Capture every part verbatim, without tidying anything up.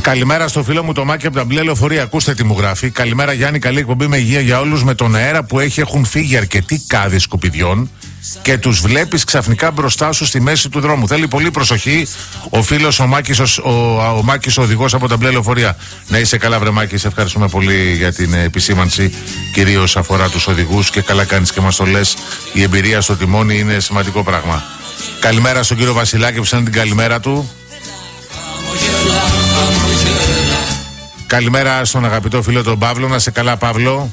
Καλημέρα στο φίλο μου το Μάκη από τα μπλε λεωφορεία. Ακούστε τι μου γράφει. Καλημέρα Γιάννη, καλή εκπομπή με υγεία για όλους. Με τον αέρα που έχει έχουν φύγει αρκετοί κάδοι σκουπιδιών και τους βλέπεις ξαφνικά μπροστά σου στη μέση του δρόμου. Θέλει πολύ προσοχή ο φίλος ο Μάκης, ο, ο, ο Μάκης ο οδηγός από τα μπλε λεωφορεία. Να είσαι καλά βρε Μάκη, σε ευχαριστούμε πολύ για την επισήμανση. Κυρίως αφορά τους οδηγούς και καλά κάνεις και μας το λες. Η εμπειρία στο τιμόνι είναι σημαντικό πράγμα. Καλημέρα στον κύριο Βασιλάκη που σαν την καλημέρα του. Καλημέρα στον αγαπητό φίλο τον Παύλο. Να σε καλά Παύλο.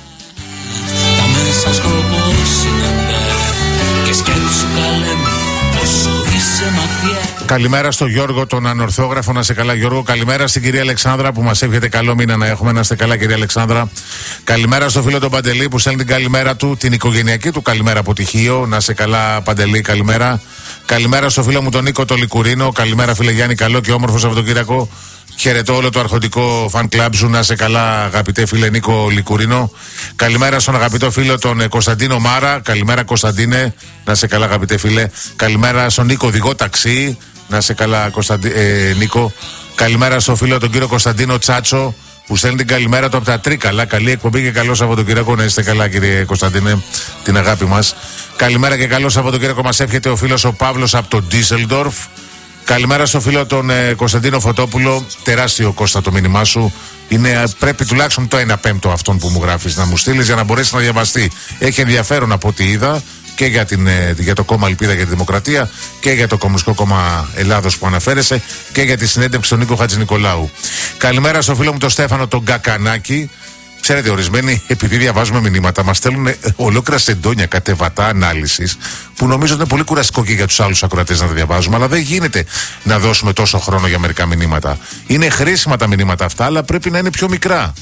Καλημέρα στον Γιώργο τον ανορθόγραφο. Να σε καλά Γιώργο. Καλημέρα στην κυρία Αλεξάνδρα που μας εύχεται καλό μήνα να έχουμε. Να είστε καλά κυρία Αλεξάνδρα. Καλημέρα στον φίλο τον Παντελή που στέλνει την καλημέρα του, την οικογενειακή του καλημέρα από τυχείο. Να σε καλά Παντελή, καλημέρα. Καλημέρα στο φίλο μου τον Νίκο το Λικουρίνο. Καλημέρα φίλε Γιάννη, καλό και όμορφο Σαββατοκύριακο. Χαιρετώ όλο το αρχοντικό φαν κλαμπ σου. Να σε καλά αγαπητέ φίλε Νίκο Λικουρίνο. Καλημέρα στον αγαπητό φίλο τον Κωνσταντίνο Μάρα. Καλημέρα Κωνσταντίνε. Να σε καλά αγαπητέ φίλε. Καλημέρα στον Νίκο οδηγό ταξί. Να σε καλά Κωνσταντι... ε, Νίκο. Καλημέρα στον φίλο τον κύριο Κωνσταντίνο Τσάτσο που στέλνει την καλημέρα του από τα Τρίκαλα. Καλή εκπομπή και καλό Σαββατοκύριακο. Να είστε καλά κύριε Κωνσταντίνε, την αγάπη μας. Καλημέρα και καλό Σαββατοκύριακο μας εύχεται ο φίλος ο Παύλος από το Ντίσελντορφ. Καλημέρα στο φίλο τον ε, Κωνσταντίνο Φωτόπουλο. Τεράστιο Κώστα το μήνυμά σου. Είναι, πρέπει τουλάχιστον το ένα πέμπτο αυτόν που μου γράφεις να μου στείλεις για να μπορέσει να διαβαστεί. Έχει ενδιαφέρον από ό,τι είδα και για, την, ε, για το κόμμα Ελπίδα για τη Δημοκρατία και για το Κομμουνιστικό Κόμμα Ελλάδος που αναφέρεσαι και για τη συνέντευξη του Νίκο Χατζηνικολάου. Καλημέρα στο φίλο μου τον Στέφανο τον Κακανάκη. Ξέρετε, ορισμένοι, επειδή διαβάζουμε μηνύματα, μας στέλνουν ολόκληρα σεντόνια κατεβατά ανάλυσης που νομίζω ότι είναι πολύ κουραστικό και για τους άλλους ακροατές να τα διαβάζουμε. Αλλά δεν γίνεται να δώσουμε τόσο χρόνο για μερικά μηνύματα. Είναι χρήσιμα τα μηνύματα αυτά, αλλά πρέπει να είναι πιο μικρά.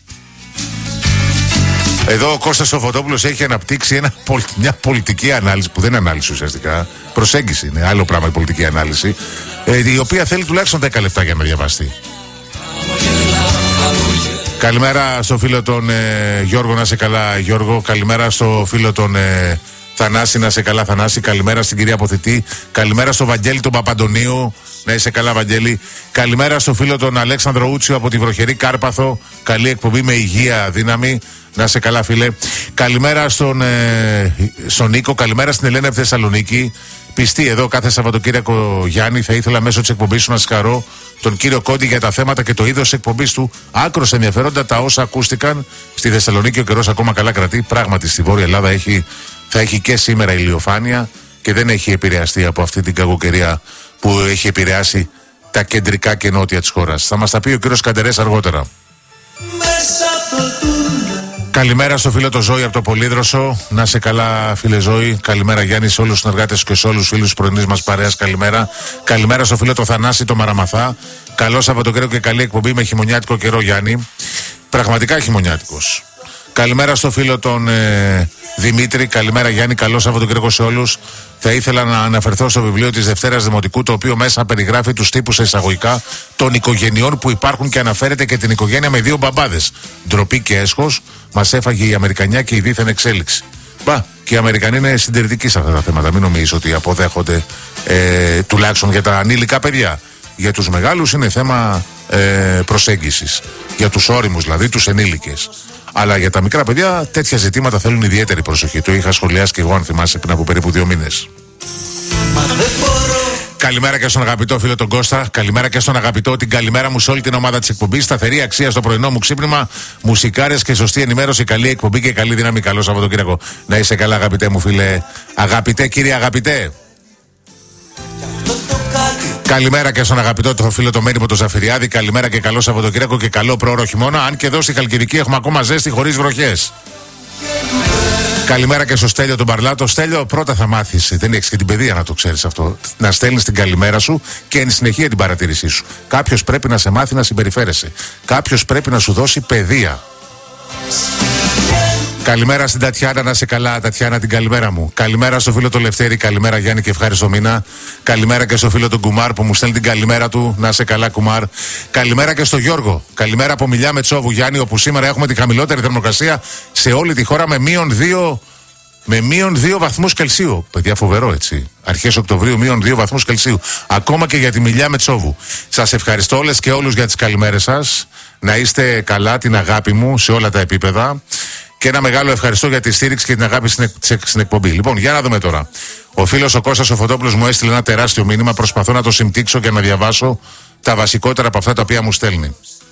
Εδώ ο Κώστας ο Φωτόπουλος έχει αναπτύξει ένα, μια πολιτική ανάλυση που δεν είναι ανάλυση ουσιαστικά. Προσέγγιση είναι, άλλο πράγμα η πολιτική ανάλυση, ε, η οποία θέλει τουλάχιστον δέκα λεπτά για να διαβαστεί. Καλημέρα στο φίλο τον ε, Γιώργο, να σε καλά Γιώργο. Καλημέρα στο φίλο τον ε, Θανάση, να σε καλά Θανάση. Καλημέρα στην κυρία Αποθητή. Καλημέρα στο Βαγγέλη τον Παπαντονίου. Να είσαι καλά Βαγγέλη. Καλημέρα στο φίλο τον Αλέξανδρο Ούτσιο από τη βροχερή Κάρπαθο. Καλή εκπομπή με υγεία, δύναμη. Να σε καλά φίλε. Καλημέρα στον, ε, στον Νίκο. Καλημέρα στην Ελένα από τη Θεσσαλονίκη. Πιστή εδώ κάθε Σαββατοκύριακο Γιάννη. Θα ήθελα μέσω της εκπομπής σου να συγχαρώ τον κύριο Κόντι για τα θέματα και το είδος εκπομπής του. Άκρως ενδιαφέροντα τα όσα ακούστηκαν στη Θεσσαλονίκη. Ο καιρός ακόμα καλά κρατεί. Πράγματι στη Βόρεια Ελλάδα έχει, θα έχει και σήμερα ηλιοφάνεια και δεν έχει επηρεαστεί από αυτή την κακοκαιρία που έχει επηρεάσει τα κεντρικά και νότια της χώρας. Θα μας τα πει ο κύριος Καντερές αργότερα. Καλημέρα στο φίλο το Ζώη από το Πολύδροσο. Να σε καλά, φίλε Ζώη. Καλημέρα Γιάννη σε όλους τους συνεργάτες και σε όλους τους φίλους της πρωινής μας παρέας. Καλημέρα. Καλημέρα στο φίλο το Θανάση, το Μαραμαθά. Καλό Σαββατοκύριακο και καλή εκπομπή με χειμωνιάτικο καιρό, Γιάννη. Πραγματικά χειμωνιάτικος. Καλημέρα στο φίλο τον ε, Δημήτρη. Καλημέρα Γιάννη. Καλό Σαββατοκύριακο σε όλους. Θα ήθελα να αναφερθώ στο βιβλίο της Δευτέρας Δημοτικού, το οποίο μέσα περιγράφει τους τύπους εισαγωγικά των οικογενειών που υπάρχουν και αναφέρεται και την οικογένεια με δύο μπαμπάδες. Ντροπή και έσχος. Μας έφαγε η Αμερικανιά και η δίθεν εξέλιξη. Μπα, και οι Αμερικανοί είναι συντηρητικοί σε αυτά τα θέματα. Μην νομίζω ότι αποδέχονται ε, τουλάχιστον για τα ανήλικα παιδιά. Για τους μεγάλους είναι θέμα ε, προσέγγισης. Για τους όριμους δηλαδή, τους ενήλικες. Αλλά για τα μικρά παιδιά τέτοια ζητήματα θέλουν ιδιαίτερη προσοχή. Το είχα σχολιάσει και εγώ, αν θυμάσαι, πριν από περίπου δύο μήνες. Καλημέρα και στον αγαπητό φίλο τον Κώστα. Καλημέρα και στον αγαπητό, την καλημέρα μου σε όλη την ομάδα της εκπομπής. Σταθερή αξία στο πρωινό μου ξύπνημα. Μουσικάρες και σωστή ενημέρωση. Καλή εκπομπή και καλή δύναμη. Καλό Σαββατοκύριακο. Να είσαι καλά, αγαπητέ μου φίλε. Αγαπητέ, κύριε αγαπητέ. Καλημέρα και στον αγαπητό το φίλο το Μένιμο το Ζαφυριάδη. Καλημέρα και καλό Σαββατοκύριακο και καλό πρόωρο χειμώνα. Αν και εδώ στη Χαλκιδική έχουμε ακόμα ζέστη χωρίς βροχές. Καλημέρα και στο Στέλιο τον Παρλάτο. Στέλιο, πρώτα θα μάθεις, δεν έχεις και την παιδεία να το ξέρεις αυτό, να στέλνεις την καλημέρα σου και εν συνεχεία την παρατήρησή σου. Κάποιος πρέπει να σε μάθει να συμπεριφέρεσαι. Κάποιος πρέπει να σου δώσει παιδεία. Καλημέρα στην Τατιάνα, να είσαι καλά, Τατιάνα, την καλημέρα μου. Καλημέρα στο φίλο το Λευτέρη, καλημέρα Γιάννη και ευχάριστο μήνα. Καλημέρα και στο φίλο τον Κουμάρ που μου στέλνει την καλημέρα του, να είσαι καλά, Κουμάρ. Καλημέρα και στο Γιώργο. Καλημέρα από Μιλιά Μετσόβου, Γιάννη, όπου σήμερα έχουμε τη χαμηλότερη θερμοκρασία σε όλη τη χώρα με μείον δύο με μείον δύο βαθμούς Κελσίου. Παιδιά, φοβερό έτσι. Αρχές Οκτωβρίου, μείον δύο βαθμούς Κελσίου. Ακόμα και για τη Μιλιά Μετσόβου. Σας ευχαριστώ όλες και όλους για τις καλημέρες σας. Να είστε καλά, την αγάπη μου σε όλα τα επίπεδα. Και ένα μεγάλο ευχαριστώ για τη στήριξη και την αγάπη στην, εκ, στην εκπομπή. Λοιπόν, για να δούμε τώρα. Ο φίλος ο Κώστας ο Φωτόπουλος μου έστειλε ένα τεράστιο μήνυμα. Προσπαθώ να το συμπτύξω και να διαβάσω τα βασικότερα από αυτά τα οποία μου στέλνει.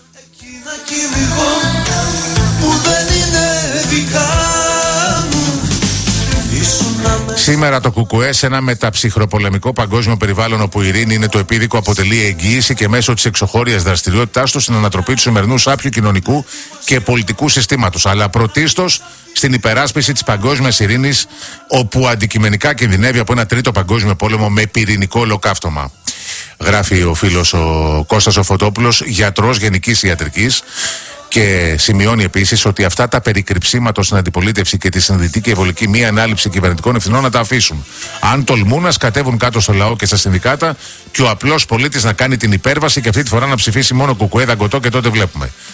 Σήμερα το ΚΚΕ σε ένα μεταψυχροπολεμικό παγκόσμιο περιβάλλον όπου η ειρήνη είναι το επίδικο, αποτελεί εγγύηση και μέσω της εξωχώριας δραστηριότητάς του στην ανατροπή του σημερινού σάπιου κοινωνικού και πολιτικού συστήματος. Αλλά πρωτίστως στην υπεράσπιση της παγκόσμιας ειρήνης, όπου αντικειμενικά κινδυνεύει από ένα τρίτο παγκόσμιο πόλεμο με πυρηνικό ολοκαύτωμα. Γράφει ο φίλος ο Κώστας ο Φωτόπουλος, γιατρός γενικής ιατρικής. Και σημειώνει επίσης ότι αυτά τα περικρυψίματα στην αντιπολίτευση και τη συνειδητή και ευολική μία ανάληψη κυβερνητικών ευθυνών να τα αφήσουν. Αν τολμούν να σκατεύουν κάτω στο λαό και στα συνδικάτα, και ο απλός πολίτης να κάνει την υπέρβαση και αυτή τη φορά να ψηφίσει μόνο ΚΚΕ δαγκωτό, και τότε βλέπουμε.